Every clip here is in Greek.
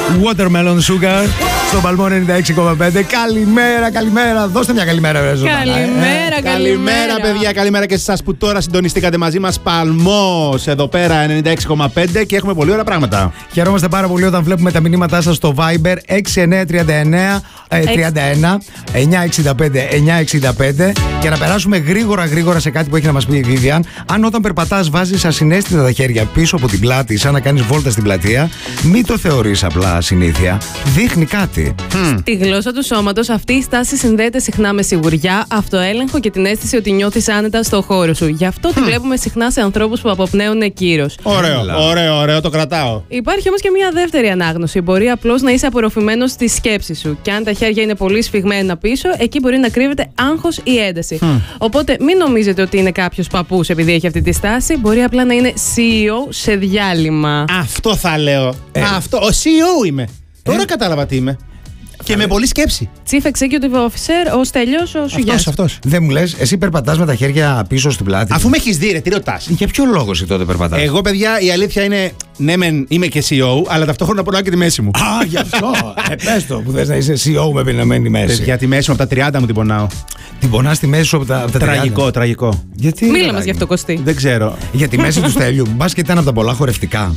Watermelon Sugar στο Παλμό 96,5. Καλημέρα. Δώστε μια καλημέρα, ρε Ζωντανά. Καλημέρα, παιδιά. Καλημέρα και σε εσάς που τώρα συντονιστήκατε μαζί μας. Παλμός εδώ πέρα 96,5 και έχουμε πολύ ωραία πράγματα. Χαιρόμαστε πάρα πολύ όταν βλέπουμε τα μηνύματά σας στο Viber 6939 31 965 965. Και να περάσουμε γρήγορα σε κάτι που έχει να μας πει η Vivian. Αν όταν περπατάς βάζεις ασυναίσθητα τα χέρια πίσω από την πλάτη, σαν να κάνεις βόλτα στην πλατεία, μην το θεωρείς απλά συνήθεια. Δείχνει κάτι. Στη γλώσσα του σώματος, αυτή η στάση συνδέεται συχνά με σιγουριά, αυτοέλεγχο και την αίσθηση ότι νιώθεις άνετα στο χώρο σου. Γι' αυτό τη βλέπουμε συχνά σε ανθρώπους που αποπνέουν κύρος. Ωραίο, το κρατάω. Υπάρχει όμως και μια δεύτερη ανάγνωση. Μπορεί απλώς να είσαι απορροφημένος στη σκέψη σου. Και αν τα χέρια είναι πολύ σφιγμένα πίσω, εκεί μπορεί να κρύβεται άγχος ή ένταση. Οπότε μην νομίζετε ότι είναι κάποιος παππούς επειδή έχει αυτή τη στάση. Μπορεί απλά να είναι CEO σε διάλειμμα. Αυτό θα λέω. Ο CEO είμαι. Τώρα κατάλαβα τι είμαι. Και με πολλή σκέψη. Chief Executive Officer, ο Στέλιος, ο Σουγιάς. Αυτός. Δεν μου λες, εσύ περπατάς με τα χέρια πίσω στην πλάτη. Αφού με έχεις δει, ρε, τι ρωτάς. Για ποιο λόγο εσύ τότε περπατάς? Εγώ, παιδιά, η αλήθεια είναι, ναι, μεν είμαι και CEO, αλλά ταυτόχρονα πονάω και τη μέση μου. Α, γι' αυτό. Πες το που θες να είσαι CEO με πειναμένη μέση. Για τη μέση μου, από τα 30 μου την πονάω. Την πονάς τη μέση σου από τα 30. Τραγικό. Γιατί? Μίλα μας γι' αυτό, Κωστή. Δεν ξέρω. Για τη μέση του Στέλιου. Μπας και ήταν από τα πολλά χορευτικά.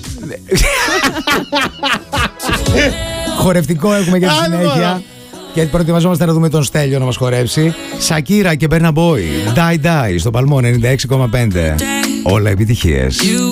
Χορευτικό έχουμε για τη συνέχεια. Και προετοιμαζόμαστε να δούμε τον Στέλιο να μας χορέψει. Σακύρα και Μπέρνα Μπόι. Die Die στο Παλμό 96,5. Όλα επιτυχίες.